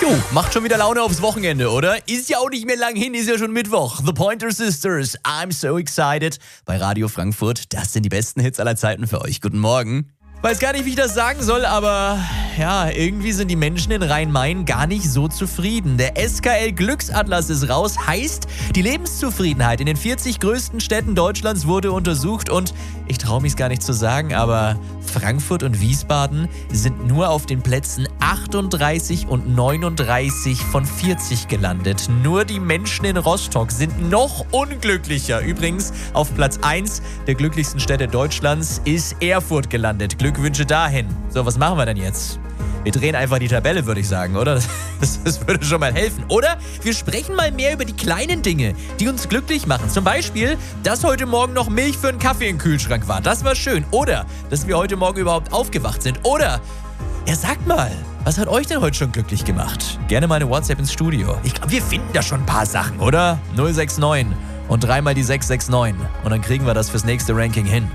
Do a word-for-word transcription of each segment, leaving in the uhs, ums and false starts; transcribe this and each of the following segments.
Du, macht schon wieder Laune aufs Wochenende, oder? Ist ja auch nicht mehr lang hin, ist ja schon Mittwoch. The Pointer Sisters, I'm so excited. Bei Radio Frankfurt, das sind die besten Hits aller Zeiten für euch. Guten Morgen. Weiß gar nicht, wie ich das sagen soll, aber ja, irgendwie sind die Menschen in Rhein-Main gar nicht so zufrieden. Der S K L-Glücksatlas ist raus, heißt, die Lebenszufriedenheit in den vierzig größten Städten Deutschlands wurde untersucht und ich traue mich es gar nicht zu sagen, aber Frankfurt und Wiesbaden sind nur auf den Plätzen achtunddreißig und neununddreißig von vierzig gelandet. Nur die Menschen in Rostock sind noch unglücklicher. Übrigens, auf Platz eins der glücklichsten Städte Deutschlands ist Erfurt gelandet. Glückwünsche dahin. So, was machen wir denn jetzt? Wir drehen einfach die Tabelle, würde ich sagen, oder? Das, das würde schon mal helfen. Oder wir sprechen mal mehr über die kleinen Dinge, die uns glücklich machen. Zum Beispiel, dass heute Morgen noch Milch für einen Kaffee im Kühlschrank war. Das war schön. Oder, dass wir heute Morgen überhaupt aufgewacht sind. Oder, ja, sagt mal, was hat euch denn heute schon glücklich gemacht? Gerne mal eine WhatsApp ins Studio. Ich glaube, wir finden da schon ein paar Sachen, oder? null sechs neun und dreimal die sechs sechs neun. Und dann kriegen wir das fürs nächste Ranking hin.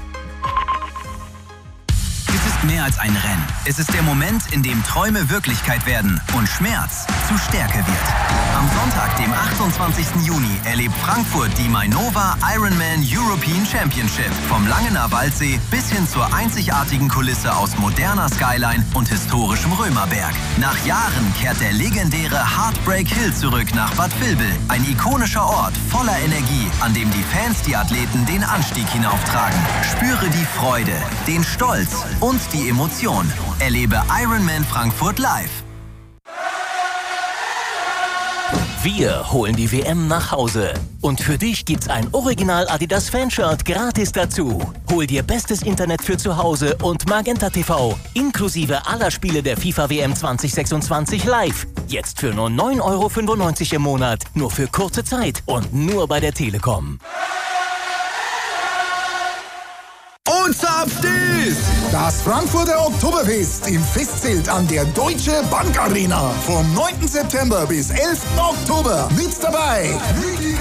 Mehr als ein Rennen. Es ist der Moment, in dem Träume Wirklichkeit werden und Schmerz zu Stärke wird. Am Sonntag, dem achtundzwanzigsten Juni, erlebt Frankfurt die Mainova Ironman European Championship. Vom Langener Waldsee bis hin zur einzigartigen Kulisse aus moderner Skyline und historischem Römerberg. Nach Jahren kehrt der legendäre Heartbreak Hill zurück nach Bad Vilbel. Ein ikonischer Ort voller Energie, an dem die Fans die Athleten den Anstieg hinauftragen. Spüre die Freude, den Stolz und die Emotion. Erlebe Ironman Frankfurt live. Wir holen die W M nach Hause. Und für dich gibt's ein Original Adidas Fanshirt gratis dazu. Hol dir bestes Internet für zu Hause und Magenta T V inklusive aller Spiele der FIFA W M zwanzig sechsundzwanzig live. Jetzt für nur neun Euro fünfundneunzig im Monat. Nur für kurze Zeit und nur bei der Telekom. Und zapft ist das Frankfurter Oktoberfest im Festzelt an der Deutsche Bank Arena. Vom neunten September bis elften Oktober. Mit dabei